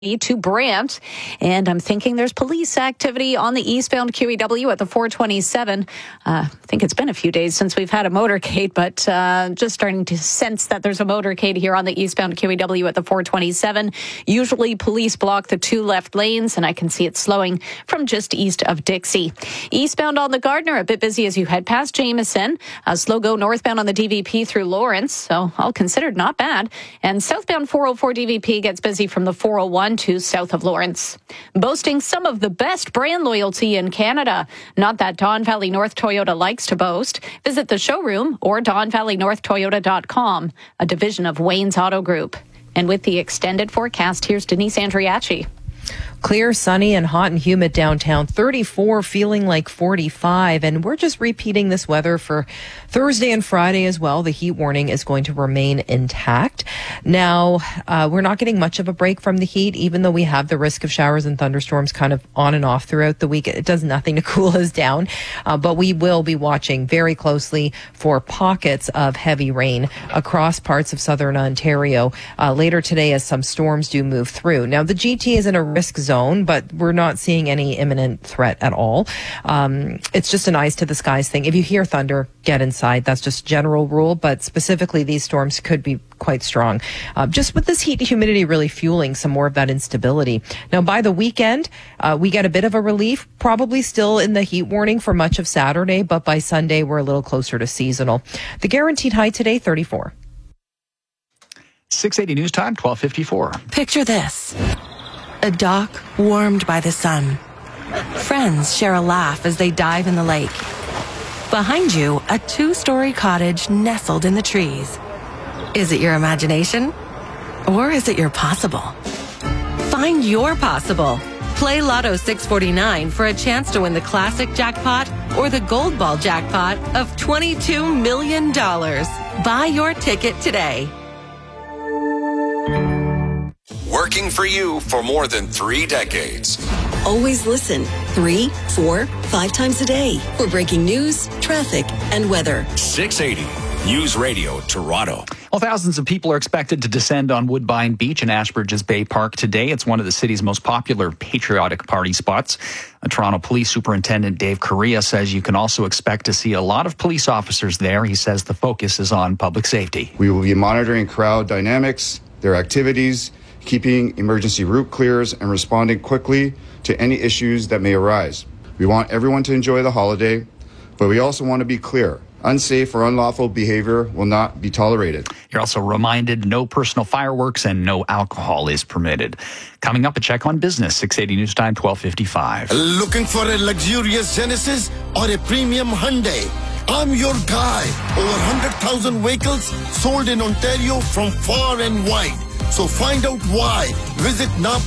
to Brant, and I'm thinking there's police activity on the eastbound QEW at the 427. I think it's been a few days since we've had a motorcade, but just starting to sense that there's a motorcade here on the eastbound QEW at the 427. Usually police block the two left lanes, and I can see it slowing from just east of Dixie. Eastbound on the Gardner, a bit busy as you head past Jameson. Slow go northbound on the DVP through Lawrence, so all considered not bad. And southbound 404 DVP gets busy from the 401 to south of Lawrence. Boasting some of the best brand loyalty in Canada. Not that Don Valley North Toyota likes to boast. Visit the showroom or DonValleyNorthToyota.com, a division of Wayne's Auto Group. And with the extended forecast, here's Denise Andriachi. Clear, sunny, and hot and humid downtown. 34, feeling like 45. And we're just repeating this weather for Thursday and Friday as well. The heat warning is going to remain intact. Now, we're not getting much of a break from the heat, even though we have the risk of showers and thunderstorms kind of on and off throughout the week. It does nothing to cool us down. But we will be watching very closely for pockets of heavy rain across parts of southern Ontario later today as some storms do move through. Now, the GT is in a risk zone, but we're not seeing any imminent threat at all. It's just an eyes to the skies thing. If you hear thunder, get inside. That's just general rule, but specifically these storms could be quite strong. Just with this heat and humidity really fueling some more of that instability. Now, by the weekend, we get a bit of a relief, probably still in the heat warning for much of Saturday, but by Sunday, we're a little closer to seasonal. The guaranteed high today, 34. 680 News Time, 12:54. Picture this. A dock warmed by the sun. Friends share a laugh as they dive in the lake. Behind you, a 2-story cottage nestled in the trees. Is it your imagination? Or is it your possible? Find your possible. Play Lotto 649 for a chance to win the classic jackpot or the gold ball jackpot of $22 million. Buy your ticket today. Working for you for more than 3 decades. Always listen 3, 4, 5 times a day for breaking news, traffic, and weather. 680 News Radio Toronto. Well, thousands of people are expected to descend on Woodbine Beach in Ashbridge's Bay Park today. It's one of the city's most popular patriotic party spots. Toronto Police Superintendent Dave Correa says you can also expect to see a lot of police officers there. He says the focus is on public safety. We will be monitoring crowd dynamics, their activities, keeping emergency route clears, and responding quickly to any issues that may arise. We want everyone to enjoy the holiday, but we also want to be clear. Unsafe or unlawful behavior will not be tolerated. You're also reminded no personal fireworks and no alcohol is permitted. Coming up, a check on business, 680 News Time, 12:55. Looking for a luxurious Genesis or a premium Hyundai? I'm your guy. Over 100,000 vehicles sold in Ontario from far and wide. So find out why. Visit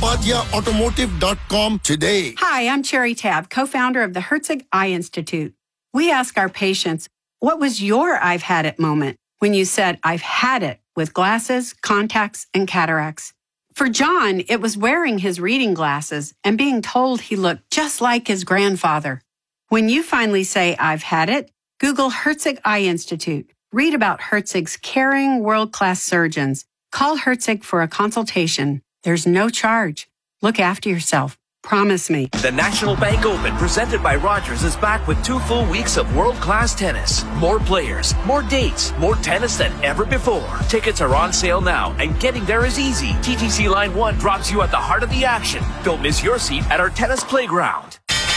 napatiaautomotive.com today. Hi, I'm Cherry Tab, co-founder of the Herzig Eye Institute. We ask our patients, what was your I've had it moment when you said, I've had it with glasses, contacts, and cataracts? For John, it was wearing his reading glasses and being told he looked just like his grandfather. When you finally say, I've had it, Google Herzig Eye Institute. Read about Herzig's caring, world-class surgeons. Call Herzig for a consultation. There's no charge. Look after yourself. Promise me. The National Bank Open, presented by Rogers, is back with 2 full weeks of world-class tennis. More players, more dates, more tennis than ever before. Tickets are on sale now, and getting there is easy. TTC Line 1 drops you at the heart of the action. Don't miss your seat at our tennis playground.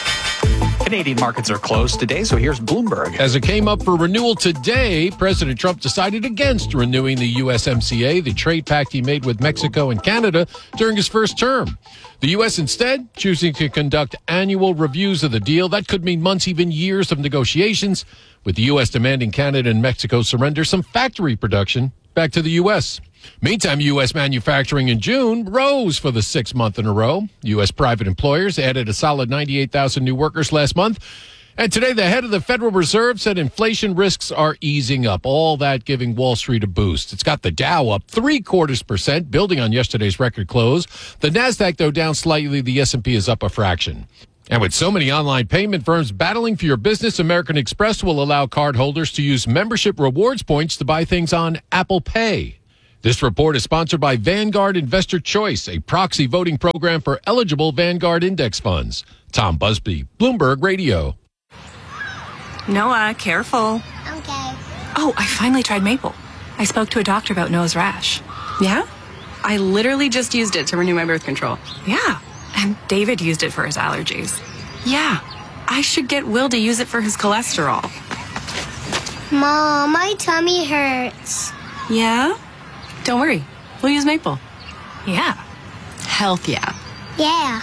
Canadian markets are closed today, so here's Bloomberg. As it came up for renewal today, President Trump decided against renewing the USMCA, the trade pact he made with Mexico and Canada during his first term. The U.S. instead choosing to conduct annual reviews of the deal. That could mean months, even years of negotiations, with the U.S. demanding Canada and Mexico surrender some factory production back to the U.S. Meantime, U.S. manufacturing in June rose for the 6th month in a row. U.S. private employers added a solid 98,000 new workers last month. And today, the head of the Federal Reserve said inflation risks are easing up, all that giving Wall Street a boost. It's got the Dow up 0.75%, building on yesterday's record close. The NASDAQ, though, down slightly. The S&P is up a fraction. And with so many online payment firms battling for your business, American Express will allow cardholders to use membership rewards points to buy things on Apple Pay. This report is sponsored by Vanguard Investor Choice, a proxy voting program for eligible Vanguard index funds. Tom Busby, Bloomberg Radio. Noah, careful. Okay. Oh, I finally tried maple. I spoke to a doctor about Noah's rash. Yeah? I literally just used it to renew my birth control. Yeah. And David used it for his allergies. Yeah. I should get Will to use it for his cholesterol. Mom, my tummy hurts. Yeah? Don't worry. We'll use maple. Yeah. Health, yeah. Yeah.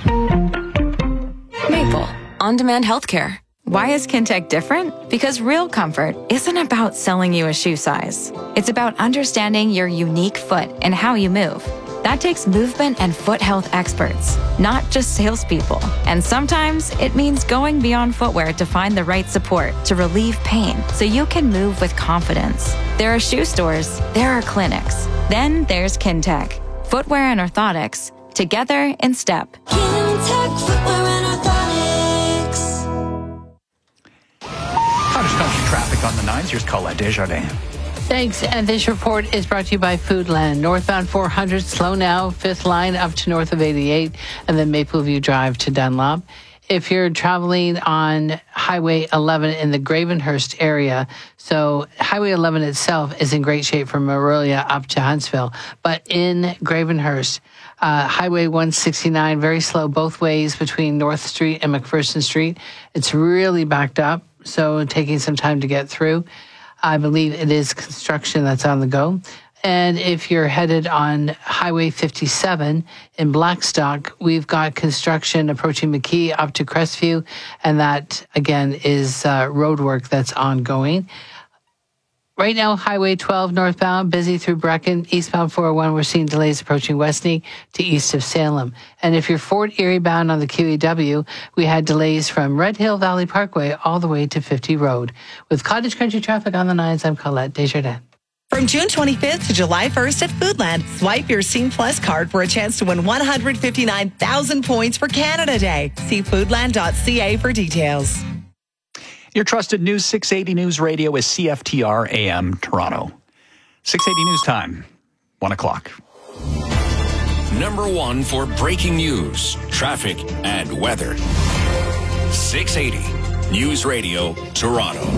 Maple. On-demand healthcare. Why is Kintec different? Because real comfort isn't about selling you a shoe size. It's about understanding your unique foot and how you move. That takes movement and foot health experts, not just salespeople. And sometimes it means going beyond footwear to find the right support to relieve pain so you can move with confidence. There are shoe stores, there are clinics. Then there's Kintec. Footwear and orthotics, together in step. Kintec Footwear and Orthotics. Cottage Country traffic on the 9s. Here's Colette Desjardins. Thanks. And this report is brought to you by Foodland. Northbound 400, slow now, 5th line up to north of 88, and then Mapleview Drive to Dunlop. If you're traveling on Highway 11 in the Gravenhurst area, so Highway 11 itself is in great shape from Morelia up to Huntsville, but in Gravenhurst, Highway 169, very slow both ways between North Street and McPherson Street. It's really backed up, so taking some time to get through. I believe it is construction that's on the go. And if you're headed on Highway 57 in Blackstock, we've got construction approaching McKee up to Crestview, and that, again, is road work that's ongoing. Right now, Highway 12 northbound, busy through Brecken. Eastbound 401, we're seeing delays approaching Westney to east of Salem. And if you're Fort Erie bound on the QEW, we had delays from Red Hill Valley Parkway all the way to 50 Road. With Cottage Country traffic on the 9s, I'm Colette Desjardins. From June 25th to July 1st at Foodland, swipe your Scene Plus card for a chance to win 159,000 points for Canada Day. See foodland.ca for details. Your trusted News 680 News Radio is CFTR AM Toronto. 680 News Time, 1 o'clock. Number 1 for breaking news, traffic, and weather. 680 News Radio Toronto.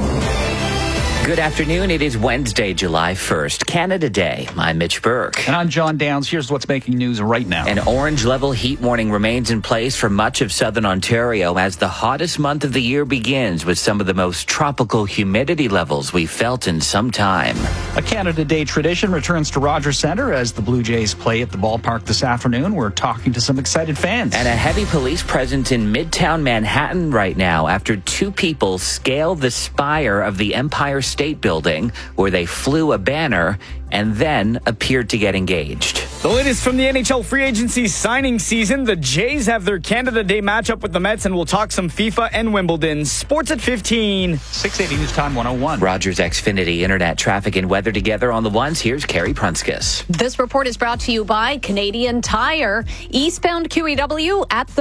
Good afternoon. It is Wednesday, July 1st, Canada Day. I'm Mitch Burke. And I'm John Downs. Here's what's making news right now. An orange-level heat warning remains in place for much of southern Ontario as the hottest month of the year begins with some of the most tropical humidity levels we've felt in some time. A Canada Day tradition returns to Rogers Centre as the Blue Jays play at the ballpark this afternoon. We're talking to some excited fans. And a heavy police presence in Midtown Manhattan right now after two people scaled the spire of the Empire State Building where they flew a banner and then appeared to get engaged. The latest from the NHL free agency signing season. The Jays have their Canada Day matchup with the Mets, and we'll talk some FIFA and Wimbledon. Sports at 15. 680 News Time 101. Rogers Xfinity Internet traffic and weather together on the ones. Here's Carrie Prunskis. This report is brought to you by Canadian Tire. Eastbound QEW at the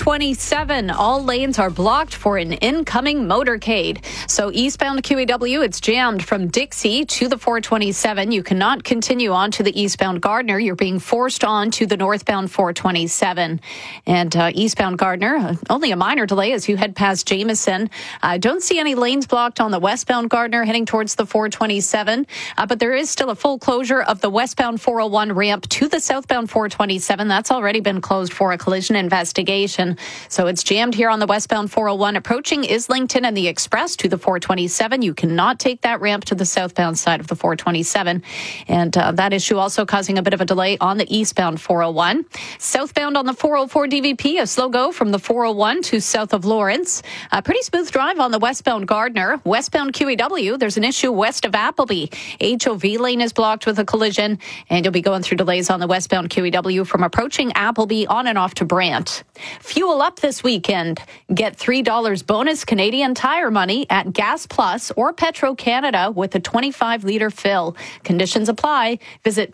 427. All lanes are blocked for an incoming motorcade. So eastbound QEW, it's jammed from Dixie to the 427. You cannot continue on to the eastbound Gardner. You're being forced on to the northbound 427. And eastbound Gardner, only a minor delay as you head past Jameson. I don't see any lanes blocked on the westbound Gardner heading towards the 427. But there is still a full closure of the westbound 401 ramp to the southbound 427. That's already been closed for a collision investigation. So it's jammed here on the westbound 401 approaching Islington and the Express to the 427. You cannot take that ramp to the southbound side of the 427. And that issue also causing a bit of a delay on the eastbound 401. Southbound on the 404 DVP, a slow go from the 401 to south of Lawrence. A pretty smooth drive on the westbound Gardner. Westbound QEW, there's an issue west of Appleby. HOV lane is blocked with a collision, and you'll be going through delays on the westbound QEW from approaching Appleby on and off to Brant. Fuel up this weekend. Get $3 bonus Canadian Tire money at Gas Plus or Petro-Canada with a 25-liter fill. Conditions apply. Visit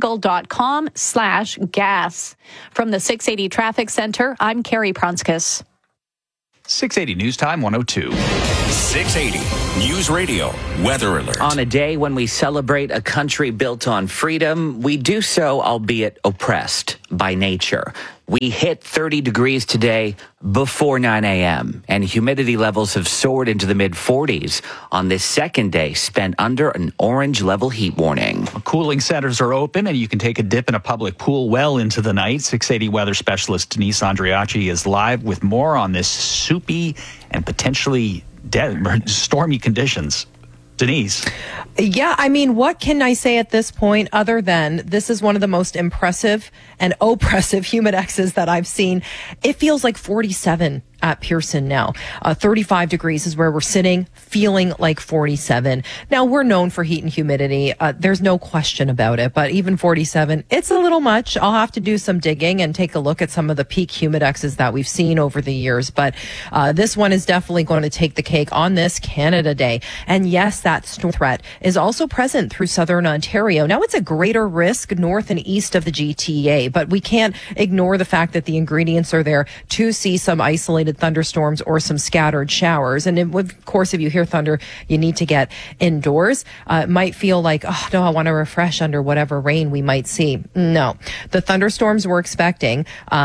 triangle.com/gas. From the 680 Traffic Center, I'm Carrie Prunskis. 680 News Time 102. 680 News Radio Weather Alert. On a day when we celebrate a country built on freedom, we do so, albeit oppressed by nature. We hit 30 degrees today before 9 a.m., and humidity levels have soared into the mid-40s on this second day spent under an orange level heat warning. Cooling centers are open, and you can take a dip in a public pool well into the night. 680 weather specialist Denise Andriachi is live with more on this soupy and potentially stormy conditions. Denise. Yeah, I mean, what can I say at this point other than this is one of the most impressive and oppressive humidexes that I've seen. It feels like 47 at Pearson now. 35 degrees is where we're sitting, feeling like 47. Now, we're known for heat and humidity. There's no question about it. But even 47, it's a little much. I'll have to do some digging and take a look at some of the peak humidexes that we've seen over the years. But this one is definitely going to take the cake on this Canada Day. And yes, that storm threat is also present through southern Ontario. Now, it's a greater risk north and east of the GTA, but we can't ignore the fact that the ingredients are there to see some isolated thunderstorms or some scattered showers. And of course, if you hear thunder, you need to get indoors. It might feel like, oh, no, I want to refresh under whatever rain we might see. No, the thunderstorms we're expecting,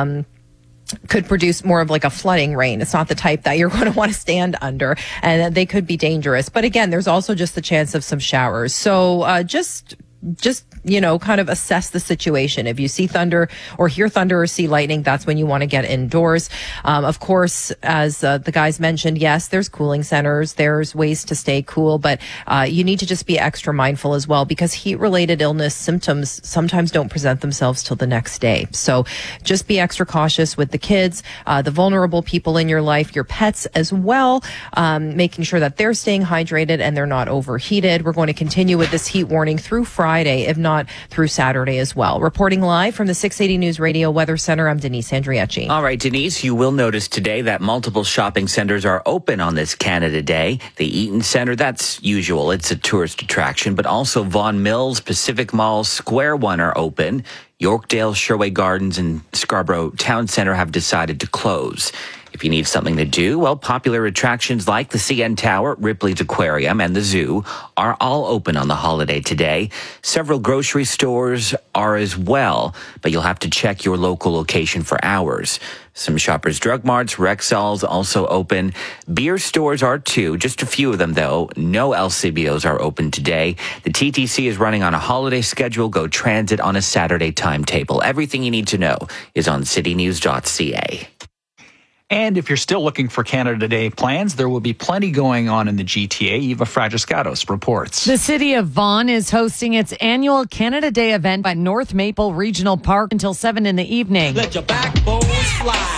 could produce more of like a flooding rain. It's not the type that you're going to want to stand under, and they could be dangerous. But again, there's also just the chance of some showers. So just, you know, kind of assess the situation. If you see thunder or hear thunder or see lightning, that's when you want to get indoors. Of course, as the guys mentioned, yes, there's cooling centers. There's ways to stay cool, but you need to just be extra mindful as well, because heat-related illness symptoms sometimes don't present themselves till the next day. So just be extra cautious with the kids, the vulnerable people in your life, your pets as well, making sure that they're staying hydrated and they're not overheated. We're going to continue with this heat warning through Friday, if not through Saturday as well. Reporting live from the 680 News Radio Weather Center, I'm Denise Andriachi. All right, Denise, you will notice today that multiple shopping centers are open on this Canada Day. The Eaton Centre, that's usual. It's a tourist attraction, but also Vaughan Mills, Pacific Mall, Square One are open. Yorkdale, Sherway Gardens, and Scarborough Town Centre have decided to close. If you need something to do, well, popular attractions like the CN Tower, Ripley's Aquarium, and the zoo are all open on the holiday today. Several grocery stores are as well, but you'll have to check your local location for hours. Some Shoppers Drug Marts, Rexall's also open. Beer stores are too, just a few of them though. No LCBOs are open today. The TTC is running on a holiday schedule. Go Transit on a Saturday timetable. Everything you need to know is on citynews.ca. And if you're still looking for Canada Day plans, there will be plenty going on in the GTA. Eva Fragiscatos reports. The city of Vaughan is hosting its annual Canada Day event at North Maple Regional Park until 7 in the evening. Let your backbones fly.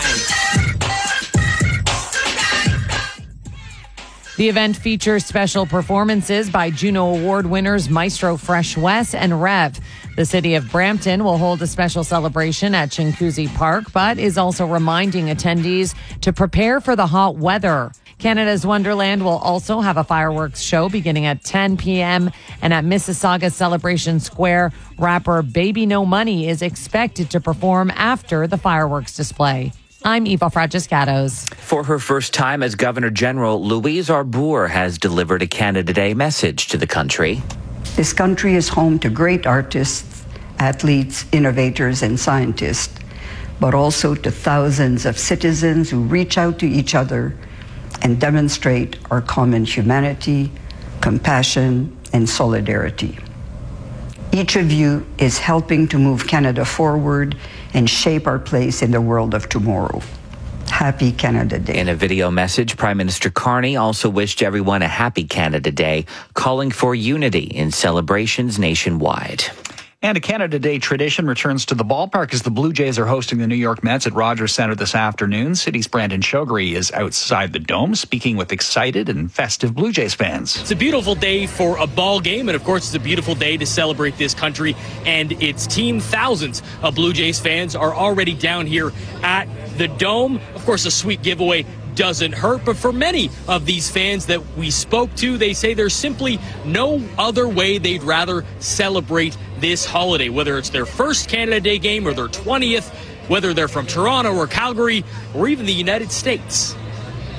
The event features special performances by Juno Award winners Maestro Fresh Wes and Rev. The city of Brampton will hold a special celebration at Chinguacousy Park, but is also reminding attendees to prepare for the hot weather. Canada's Wonderland will also have a fireworks show beginning at 10 p.m. And at Mississauga Celebration Square, rapper Baby No Money is expected to perform after the fireworks display. I'm Eva Fragiscatos. For her first time as Governor General, Louise Arbour has delivered a Canada Day message to the country. This country is home to great artists, athletes, innovators, and scientists, but also to thousands of citizens who reach out to each other and demonstrate our common humanity, compassion, and solidarity. Each of you is helping to move Canada forward and shape our place in the world of tomorrow. Happy Canada Day. In a video message, Prime Minister Carney also wished everyone a happy Canada Day, calling for unity in celebrations nationwide. And a Canada Day tradition returns to the ballpark as the Blue Jays are hosting the New York Mets at Rogers Centre this afternoon. City's Brandon Shogri is outside the Dome, speaking with excited and festive Blue Jays fans. It's a beautiful day for a ball game, and of course, it's a beautiful day to celebrate this country and its team. Thousands of Blue Jays fans are already down here at the Dome. Of course, a sweet giveaway doesn't hurt, but for many of these fans that we spoke to, they say there's simply no other way they'd rather celebrate this holiday, whether it's their first Canada Day game or their 20th, whether they're from Toronto or Calgary or even the United States.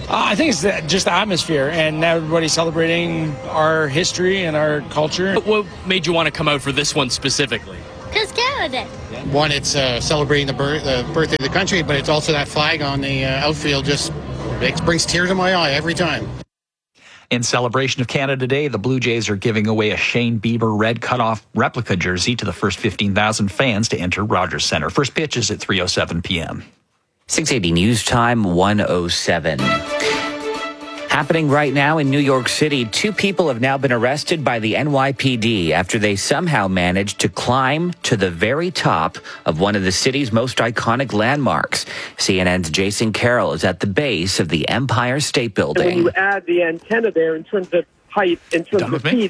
I think it's just the atmosphere and everybody celebrating our history and our culture. What made you want to come out for this one specifically? Because Canada. One, it's celebrating the birthday of the country, but it's also that flag on the outfield just brings tears to my eye every time. In celebration of Canada Day, the Blue Jays are giving away a Shane Bieber red cutoff replica jersey to the first 15,000 fans to enter Rogers Centre. First pitch is at 3:07 p.m. 680 News Time 107. Happening right now in New York City, 2 people have now been arrested by the NYPD after they somehow managed to climb to the very top of one of the city's most iconic landmarks. CNN's Jason Carroll is at the base of the Empire State Building. And when you add the antenna there in terms of height, in terms of feet,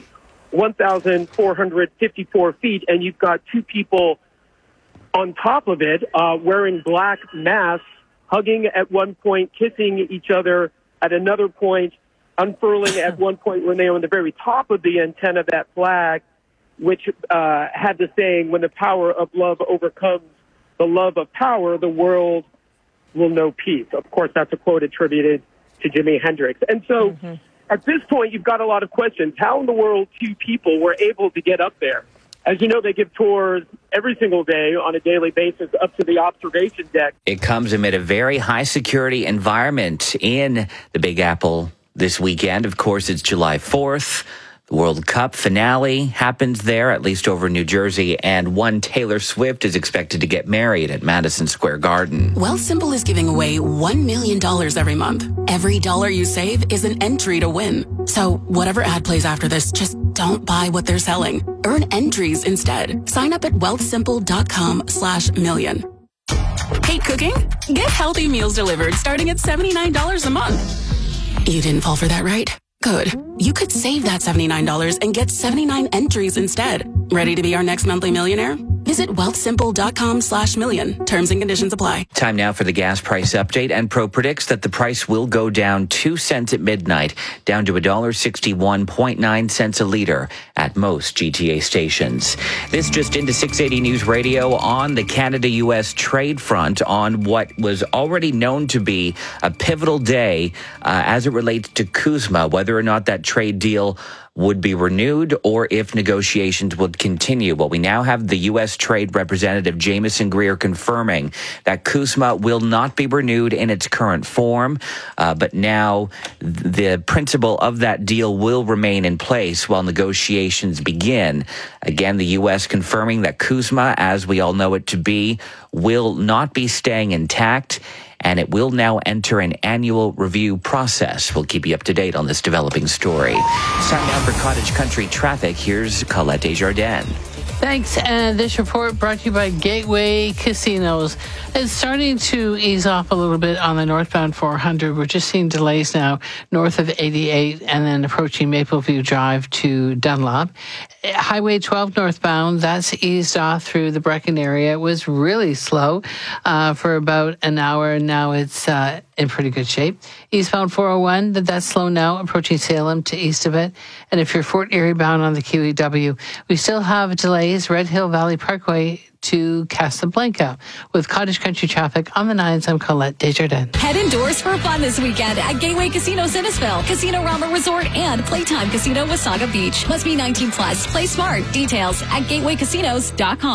1,454 feet, and you've got 2 people on top of it wearing black masks, hugging at one point, kissing each other at another point, unfurling at one point when they were on the very top of the antenna, that flag, which had the saying, when the power of love overcomes the love of power, the world will know peace. Of course, that's a quote attributed to Jimi Hendrix. And so at this point, you've got a lot of questions. How in the world 2 people were able to get up there? As you know, they give tours every single day on a daily basis up to the observation deck. It comes amid a very high security environment in the Big Apple this weekend. Of course, it's July 4th. The World Cup finale happens there, at least over New Jersey, and one Taylor Swift is expected to get married at Madison Square Garden. Wealthsimple is giving away $1 million every month. Every dollar you save is an entry to win. So whatever ad plays after this, just don't buy what they're selling. Earn entries instead. Sign up at wealthsimple.com/million. Hate cooking? Get healthy meals delivered starting at $79 a month. You didn't fall for that, right? Good. You could save that $79 and get 79 entries instead. Ready to be our next monthly millionaire? Visit wealthsimple.com/million. Terms and conditions apply. Time now for the gas price update. Enpro predicts that the price will go down 2 cents at midnight, down to $1.61.9 a liter at most GTA stations. This just into 680 News Radio on the Canada-U.S. trade front on what was already known to be a pivotal day as it relates to CUSMA, whether or not that trade deal would be renewed or if negotiations would continue. Well, we now have the U.S. Trade Representative Jamieson Greer confirming that CUSMA will not be renewed in its current form, but now the principle of that deal will remain in place while negotiations begin. Again, the U.S. confirming that CUSMA, as we all know it to be, will not be staying intact, and it will now enter an annual review process. We'll keep you up to date on this developing story. It's time now for Cottage Country Traffic. Here's Colette Desjardins. Thanks. And this report brought to you by Gateway Casinos. It's starting to ease off a little bit on the northbound 400. We're just seeing delays now north of 88 and then approaching Mapleview Drive to Dunlop. Highway 12 northbound, that's eased off through the Brecken area. It was really slow for about an hour, and now it's in pretty good shape. Eastbound 401, that's slow now, approaching Salem to east of it. And if you're Fort Erie bound on the QEW, we still have delays, Red Hill Valley Parkway to Casablanca. With Cottage Country Traffic on the 9s, I'm Colette Desjardins. Head indoors for fun this weekend at Gateway Casino Innisfil, Casino Rama Resort, and Playtime Casino Wasaga Beach. Must be 19 plus. Play smart. Details at gatewaycasinos.com.